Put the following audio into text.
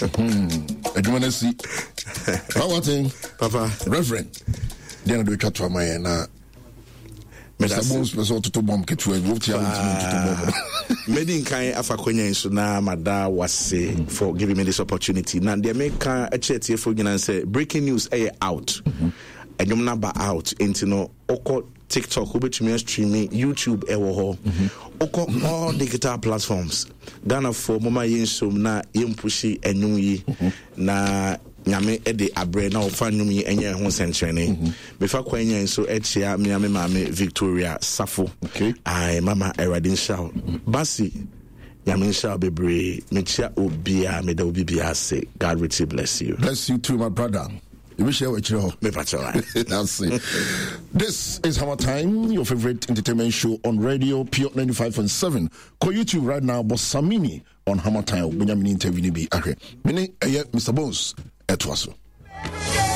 Adwuma si. How thing? Papa, Reverend. Then do catch my na. Mr. Bones person to bomb ketu e wo tia to bomb. Medi nkan afakonya nso na mada wase for giving me this opportunity. Na dey make a chetie for nyina say breaking news out. Adwum na ba out into no oko TikTok obetumi streaming YouTube ewo ho. Oko all digital platforms. Ghana for mama yinsom na yempushi enum yi na nyame ede abre na ofa nnum yi enye ho sentrene befa kwanya nso echia miame mame Victoria Safo ai mama Eradin Shaw basi nyame Shaw bebre mechia obia meda obibia say God richly bless you too my brother. You wish you were That's it. This is Hammer Time, your favorite entertainment show on radio, Pure 95.7. Call YouTube right now, but Samini on Hammer Time. Benjamin interview be Mini, Mr. Bones, Etwaso.